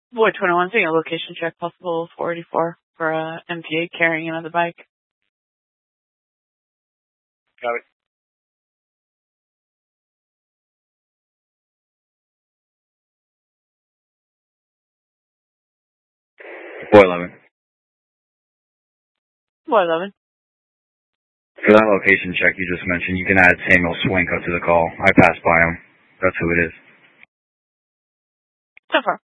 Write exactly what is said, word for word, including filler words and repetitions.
Boy, twenty-one, seeing a location check possible four eighty-four for a M P A carrying another bike. Got it. four eleven. four eleven. For that location check you just mentioned, you can add Samuel Swinko to the call. I passed by him. That's who it is. So far.